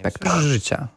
aspektach życia.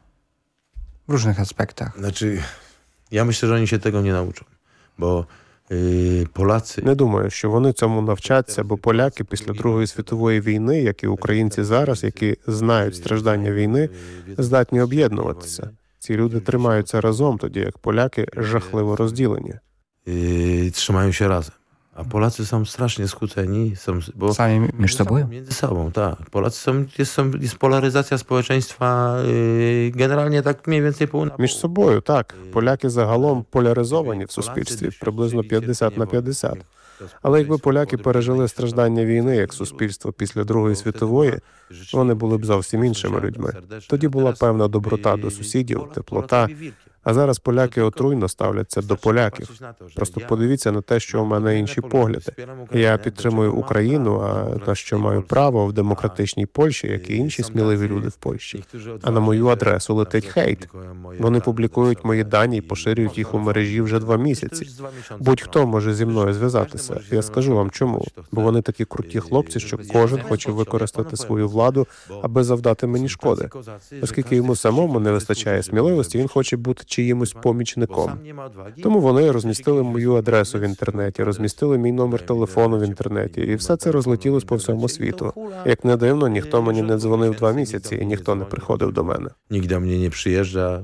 W różnych aspektach. Znaczy, ja myślę, że oni się tego nie nauczą, bo Polacy... Не думаю, що вони цьому навчаться, бо поляки після Другої світової війни, як і українці зараз, які знають страждання війни, здатні об'єднуватися. Ці люди тримаються разом, тоді як поляки жахливо розділені. Trzymają się razem. A Polacy są strasznie skłóceni. Sami między sobą? Między sobą, tak. Polacy jest polaryzacja społeczeństwa generalnie tak mniej więcej pół na pół. Між собою, так. Поляки загалом поляризовані в суспільстві, приблизно 50/50. Але якби поляки пережили страждання війни як суспільство після Другої світової, вони були б зовсім іншими людьми. Тоді була певна доброта до сусідів, теплота. А зараз поляки отруйно ставляться до поляків. Просто подивіться на те, що у мене інші погляди. Я підтримую Україну, а на що маю право в демократичній Польщі, як і інші сміливі люди в Польщі. А на мою адресу летить хейт. Вони публікують мої дані і поширюють їх у мережі вже 2 місяці. Будь-хто може зі мною зв'язатися. Я скажу вам чому. Бо вони такі круті хлопці, що кожен хоче використати свою владу, аби завдати мені шкоди. Оскільки йому самому не вистачає сміливості, він хоче бути чиїмось помічником. Тому вони розмістили мою адресу в інтернеті, розмістили мій номер телефону в інтернеті, і все це розлетілось по всьому світу. Як не дивно, ніхто мені не дзвонив 2 місяці, і ніхто не приходив до мене. Ніде мені не приїжджає.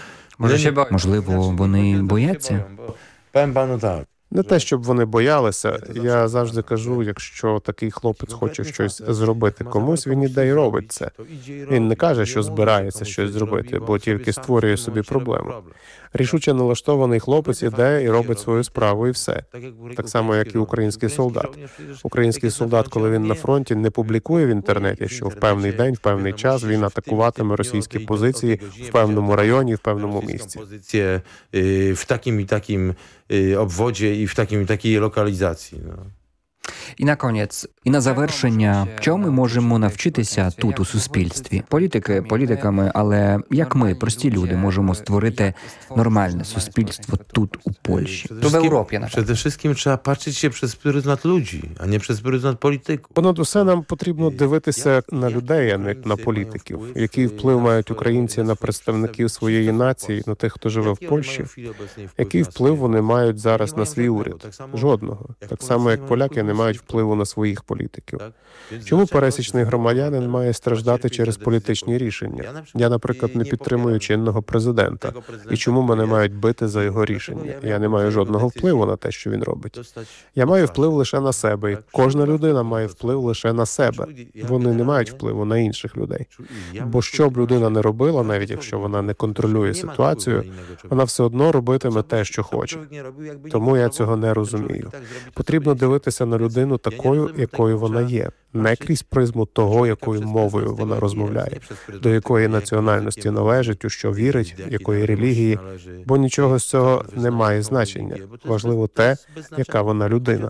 Можливо, вони бояться? Певно, так. Не те, щоб вони боялися. Я завжди кажу, якщо такий хлопець хоче щось зробити комусь, він іде і робить це. Він не каже, що збирається щось зробити, бо тільки створює собі проблему. Рішуче налаштований хлопець іде і робить свою справу, і все. Так само, як і український солдат. Український солдат, коли він на фронті, не публікує в інтернеті, що в певний день, в певний час він атакуватиме російські позиції в певному районі, в певному місці. В таким і таким обводі і в таким і такій локалізації. І на кінець, і на завершення, чого ми можемо навчитися тут у суспільстві? Політики політиками, але як ми, прості люди, можемо створити нормальне суспільство тут у Польщі? Тут в Європі, наприклад. Przede wszystkim trzeba patrzeć się przez pryzmat ludzi, a nie przez pryzmat polityków. Понад усе нам потрібно дивитися на людей, а не на політиків. Який вплив мають українці на представників своєї нації, на тих, хто живе в Польщі? Який вплив вони мають зараз на свій уряд? Жодного. Так само, як поляки не мають впливу на своїх політиків. Чому пересічний громадянин має страждати через політичні рішення? Я, наприклад, не підтримую чинного президента. І чому мене мають бити за його рішення? Я не маю жодного впливу на те, що він робить. Я маю вплив лише на себе, і кожна людина має вплив лише на себе. Вони не мають впливу на інших людей. Бо що б людина не робила, навіть якщо вона не контролює ситуацію, вона все одно робитиме те, що хоче. Тому я цього не розумію. Потрібно дивитися на людину такою, якою вона є. Не крізь призму того, якою мовою вона розмовляє, до якої національності належить, у що вірить, якої релігії, бо нічого з цього не має значення. Важливо те, яка вона людина.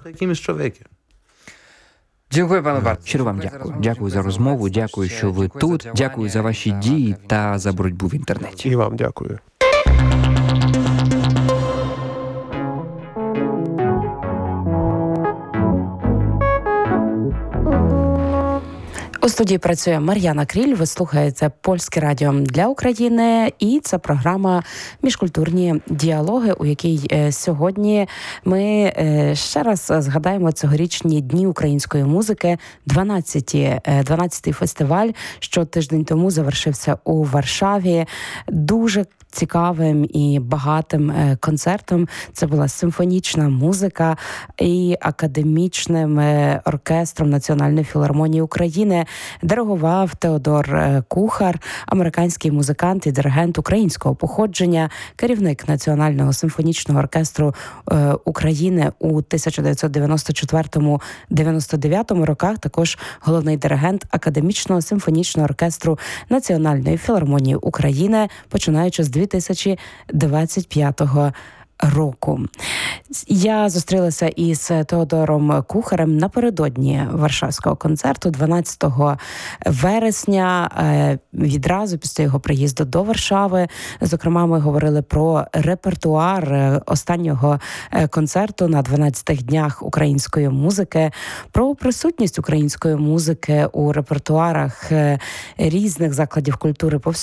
Дякую, пане Барт. Щиро вам дякую. Дякую за розмову, дякую, що ви тут, дякую за ваші дії та за боротьбу в інтернеті. І вам дякую. У студії працює Мар'яна Кріль, ви слухаєте Польське радіо для України, і це програма «Міжкультурні діалоги», у якій сьогодні ми ще раз згадаємо цьогорічні Дні української музики, 12-й фестиваль, що тиждень тому завершився у Варшаві. Дуже цікавим і багатим концертом. Це була симфонічна музика і академічним оркестром Національної філармонії України диригував Теодор Кухар, американський музикант і диригент українського походження, керівник Національного симфонічного оркестру України у 1994-99 роках, також головний диригент Академічного симфонічного оркестру Національної філармонії України, починаючи з 2025 року. Я зустрілася із Теодором Кухарем напередодні Варшавського концерту 12 вересня, відразу після його приїзду до Варшави. Зокрема, ми говорили про репертуар останнього концерту на 12 днях української музики, про присутність української музики у репертуарах різних закладів культури по всьому